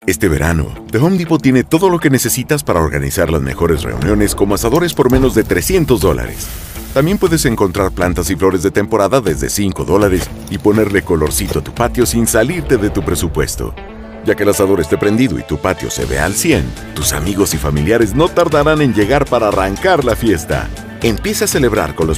Este verano, The Home Depot tiene todo lo que necesitas para organizar las mejores reuniones como asadores por menos de $300. También puedes encontrar plantas y flores de temporada desde $5 y ponerle colorcito a tu patio sin salirte de tu presupuesto. Ya que el asador esté prendido y tu patio se vea al 100, tus amigos y familiares no tardarán en llegar para arrancar la fiesta. Empieza a celebrar con los